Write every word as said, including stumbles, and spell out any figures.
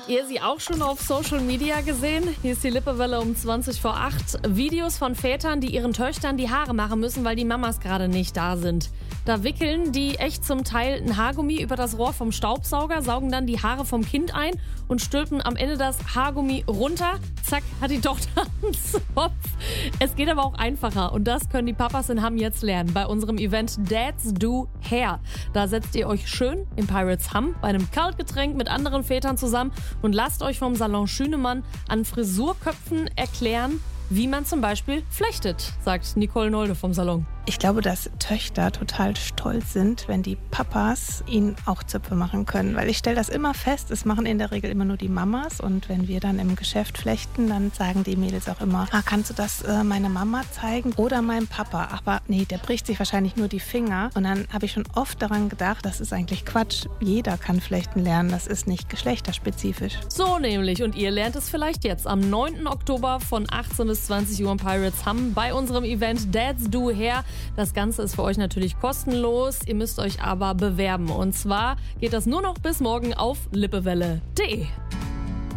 Habt ihr sie auch schon auf Social Media gesehen? Hier ist die Lippewelle um zwanzig vor acht. Videos von Vätern, die ihren Töchtern die Haare machen müssen, weil die Mamas gerade nicht da sind. Da wickeln die echt zum Teil ein Haargummi über das Rohr vom Staubsauger, saugen dann die Haare vom Kind ein und stülpen am Ende das Haargummi runter. Zack, hat die Tochter einen Zopf. Es geht aber auch einfacher und das können die Papas in Hamm jetzt lernen bei unserem Event Dads Do Hair. Da setzt ihr euch schön im Pirates Hamm bei einem Kaltgetränk mit anderen Vätern zusammen und lasst euch vom Salon Schünemann an Frisurköpfen erklären, wie man zum Beispiel flechtet, sagt Nicole Nolde vom Salon. Ich glaube, dass Töchter total stolz sind, wenn die Papas ihnen auch Zöpfe machen können. Weil ich stelle das immer fest, es machen in der Regel immer nur die Mamas. Und wenn wir dann im Geschäft flechten, dann sagen die Mädels auch immer, ah, kannst du das äh, meiner Mama zeigen oder meinem Papa? Aber nee, der bricht sich wahrscheinlich nur die Finger. Und dann habe ich schon oft daran gedacht, das ist eigentlich Quatsch. Jeder kann flechten lernen, das ist nicht geschlechterspezifisch. So nämlich. Und ihr lernt es vielleicht jetzt am neunten Oktober von achtzehn bis zwanzig Uhr im Pirates Hamm bei unserem Event Dads Do Hair. Das Ganze ist für euch natürlich kostenlos. Ihr müsst euch aber bewerben. Und zwar geht das nur noch bis morgen auf lippewelle punkt de.